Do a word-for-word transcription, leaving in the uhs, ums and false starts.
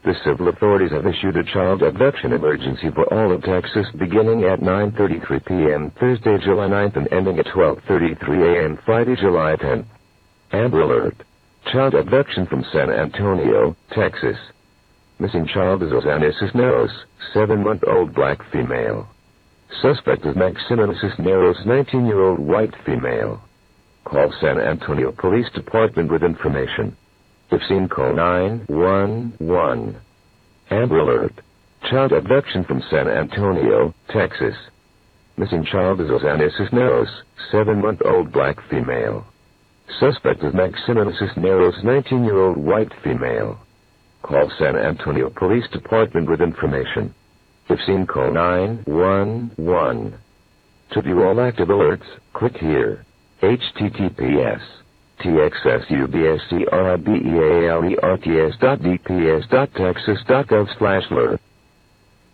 The civil authorities have issued a child abduction emergency for all of Texas beginning at nine thirty-three p m Thursday, July ninth and ending at twelve thirty-three a m Friday, July tenth. Amber Alert. Child abduction from San Antonio, Texas. Missing child is Rosanna Cisneros, seven-month-old black female. Suspect is Maximina Cisneros, nineteen-year-old white female. Call San Antonio Police Department with information. If seen, call nine one one. Amber Alert. Child abduction from San Antonio, Texas. Missing child is Rosanna Cisneros, seven-month-old black female. Suspect is Maximina Cisneros, nineteen-year-old white female. Call San Antonio Police Department with information. If seen, call nine one one. To view all active alerts, click here. H T T P S. T X S U B S C R I B E A L E R T S dot D P S dot Texas dot gov slash alert.